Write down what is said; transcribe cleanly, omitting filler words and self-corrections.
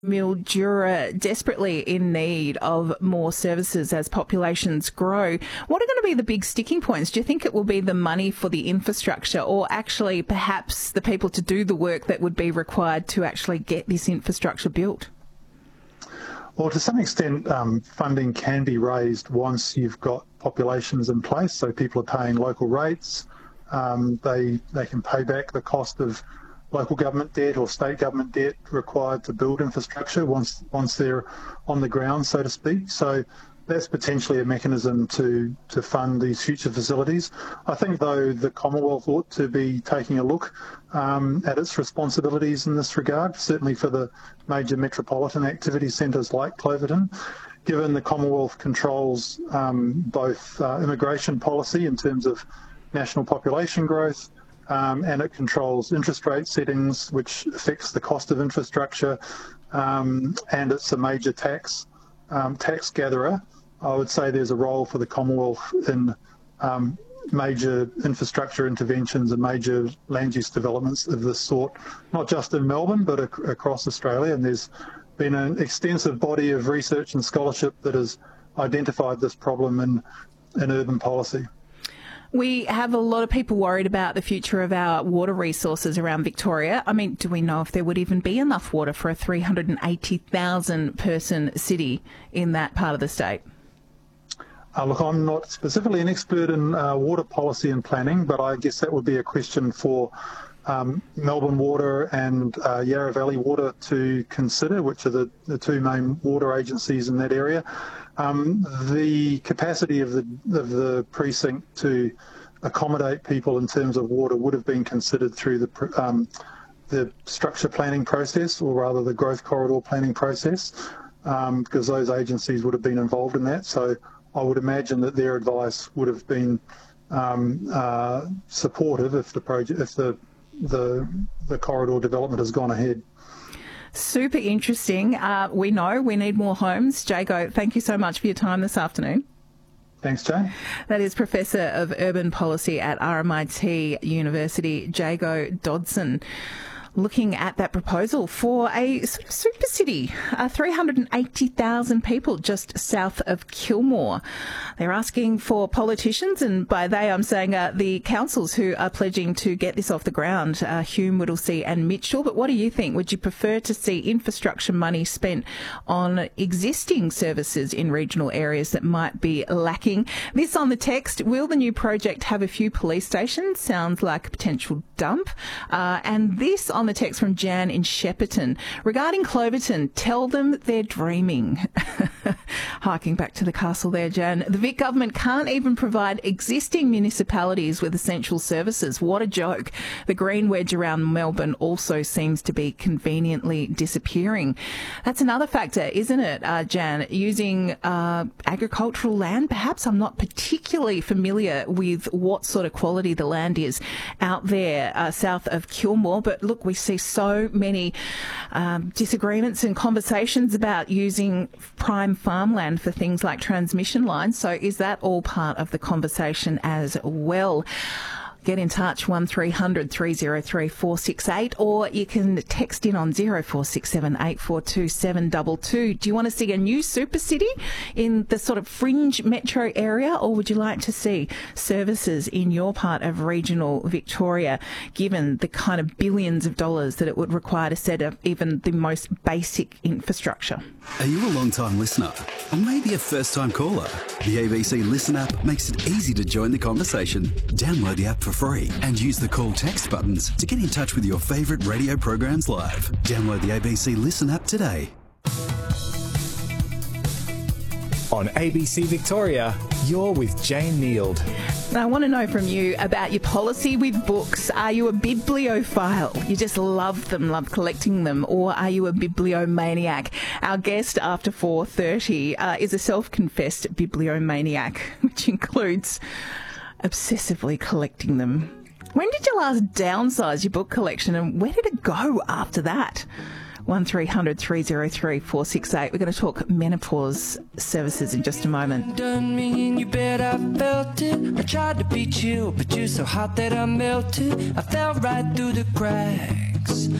Mildura desperately in need of more services as populations grow. What are going to be the big sticking points? Do you think it will be the money for the infrastructure, or actually perhaps the people to do the work that would be required to actually get this infrastructure built? Well, to some extent, funding can be raised once you've got populations in place, so people are paying local rates. They can pay back the cost of local government debt or state government debt required to build infrastructure once they're on the ground, so to speak. So that's potentially a mechanism to fund these future facilities. I think, though, the Commonwealth ought to be taking a look at its responsibilities in this regard, certainly for the major metropolitan activity centres like Cloverton, given the Commonwealth controls both immigration policy in terms of national population growth, and it controls interest rate settings, which affects the cost of infrastructure, and it's a major tax gatherer. I would say there's a role for the Commonwealth in major infrastructure interventions and major land use developments of this sort, not just in Melbourne, but across Australia. And there's been an extensive body of research and scholarship that has identified this problem in urban policy. We have a lot of people worried about the future of our water resources around Victoria. I mean, do we know if there would even be enough water for a 380,000 person city in that part of the state? Look, I'm not specifically an expert in water policy and planning, but I guess that would be a question for Melbourne Water and Yarra Valley Water to consider, which are the two main water agencies in that area. The capacity of the precinct to accommodate people in terms of water would have been considered through the structure planning process, or rather the growth corridor planning process, because those agencies would have been involved in that. So I would imagine that their advice would have been supportive if the corridor development has gone ahead. Super interesting. We know we need more homes. Jago, thank you so much for your time this afternoon. Thanks, Jane. That is Professor of Urban Policy at RMIT University, Jago Dodson, looking at that proposal for a sort of super city, 380,000 people just south of Kilmore. They're asking for politicians, and by they I'm saying the councils who are pledging to get this off the ground, Hume, Whittlesea and Mitchell. But what do you think? Would you prefer to see infrastructure money spent on existing services in regional areas that might be lacking? This on the text: will the new project have a few police stations? Sounds like a potential dump. And this on the text from Jan in Shepparton. Regarding Cloverton, tell them they're dreaming. Harking back to the castle there, Jan. The Vic government can't even provide existing municipalities with essential services. What a joke. The green wedge around Melbourne also seems to be conveniently disappearing. That's another factor, isn't it, Jan? Using agricultural land, perhaps. I'm not particularly familiar with what sort of quality the land is out there south of Kilmore, but look, we see so many disagreements and conversations about using prime farmland for things like transmission lines. So is that all part of the conversation as well? Get in touch, 1300 303 468, or you can text in on 0467 842 722. Do you want to see a new super city in the sort of fringe metro area, or would you like to see services in your part of regional Victoria, given the kind of billions of dollars that it would require to set up even the most basic infrastructure? Are you a long-time listener, or maybe a first-time caller? The ABC Listen app makes it easy to join the conversation. Download the app for free and use the call text buttons to get in touch with your favourite radio programs live. Download the ABC Listen app today. On ABC Victoria, you're with Jane Neild. Now, I want to know from you about your policy with books. Are you a bibliophile? You just love them, love collecting them, or are you a bibliomaniac? Our guest after 4:30 is a self-confessed bibliomaniac, which includes obsessively collecting them. When did you last downsize your book collection, and where did it go after that? 1300 303 468. We're going to talk menopause services in just a moment. Done me and you bet I felt it. I tried to beat you, but you're so hot that I melted. I fell right through the cracks.